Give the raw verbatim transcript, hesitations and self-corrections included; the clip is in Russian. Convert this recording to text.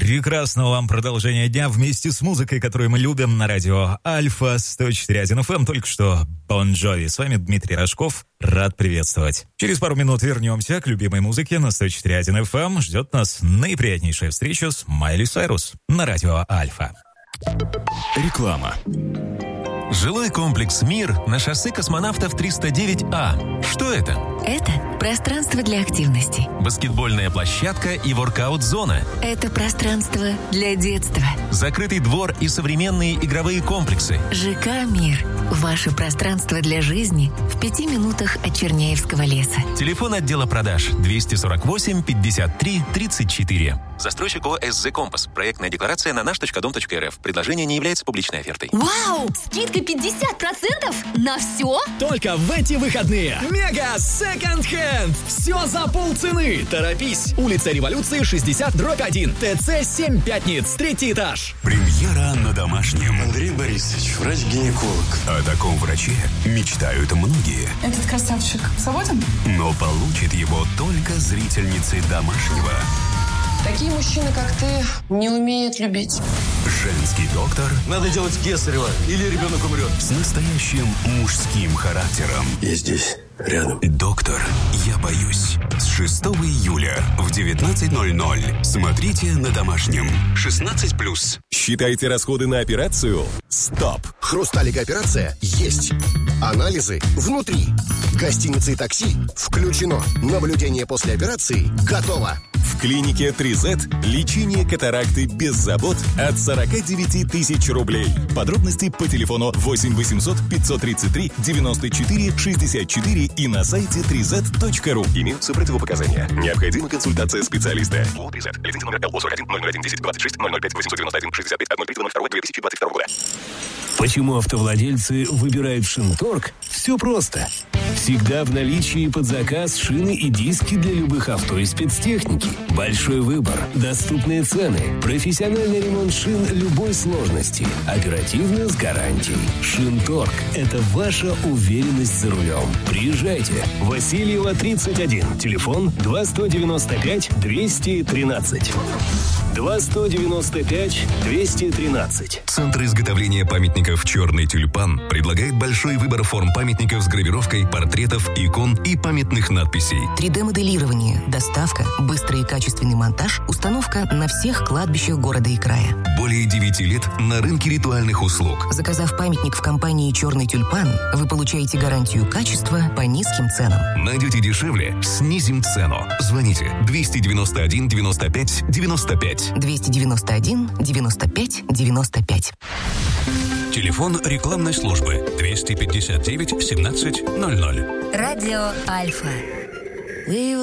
Прекрасного вам продолжения дня вместе с музыкой, которую мы любим на радио Альфа сто четыре один эф эм. Только что Бон Джови. С вами Дмитрий Рожков. Рад приветствовать. Через пару минут вернемся к любимой музыке на сто четыре один эф эм. Ждет нас наиприятнейшая встреча с Майли Сайрус на радио Альфа. Реклама. Жилой комплекс «Мир» на шоссе Космонавтов триста девять А. Что это? Это пространство для активности. Баскетбольная площадка и воркаут-зона. Это пространство для детства. Закрытый двор и современные игровые комплексы. ЖК «Мир». Ваше пространство для жизни в пяти минутах от Черняевского леса. Телефон отдела продаж двести сорок восемь пятьдесят три тридцать четыре. Застройщик ООО «эс зэ Компас». Проектная декларация на наш точка дом точка эр эф. Предложение не является публичной офертой. Вау! Скидка пятьдесят процентов на все? Только в эти выходные. Мега Second Hand. Все за полцены. Торопись. Улица Революции, шестьдесят, дробь один. ТЦ семь Пятниц. Третий этаж. Премьера на Домашнем. Андрей Борисович, врач-гинеколог. О таком враче мечтают многие. Этот красавчик свободен? Но получит его только зрительницы Домашнего. Такие мужчины, как ты, не умеют любить. Женский доктор. Надо делать кесарево, или ребенок умрет. С настоящим мужским характером. Я здесь, рядом. Доктор, я боюсь. С шестого июля в девятнадцать ноль ноль. Смотрите на Домашнем. шестнадцать плюс. Считайте расходы на операцию? Стоп! Хрусталик операция есть. Анализы внутри. Гостиницы и такси включено. Наблюдение после операции готово. В клинике три зет лечение катаракты без забот от сорок девять тысяч рублей. Подробности по телефону восемь восемьсот пятьсот тридцать три девяносто четыре шестьдесят четыре и на сайте три зет точка ру. Имеются противопоказания. Необходима консультация специалиста. ООО три зет. Лицензия номер эл о сорок один ноль ноль один десять двадцать шесть ноль ноль пять восемьсот девяносто один шестьдесят пять ноль три ноль два две тысячи двадцать второго года. Почему автовладельцы выбирают Шинторг? Все просто. Всегда в наличии под заказ шины и диски для любых авто и спецтехники. Большой выбор, доступные цены, профессиональный ремонт шин любой сложности, оперативно с гарантией. Шинторг – это ваша уверенность за рулем. Приезжайте. Васильева, тридцать один. Телефон два сто девяносто пять двести тринадцать. два сто девяносто пять двести тринадцать. Центр изготовления памятников «Черный тюльпан» предлагает большой выбор форм памятников с гравировкой, портретов, икон и памятных надписей. три дэ-моделирование, доставка, быстрый и качественный монтаж, установка на всех кладбищах города и края. Более девяти лет на рынке ритуальных услуг. Заказав памятник в компании «Черный тюльпан», вы получаете гарантию качества по низким ценам. Найдете дешевле – снизим цену. Звоните двести девяносто один девяносто пять девяносто пять. двести девяносто один девяносто пять девяносто пять. Телефон рекламной службы двести пятьдесят девять семнадцать ноль ноль. Радио Альфа.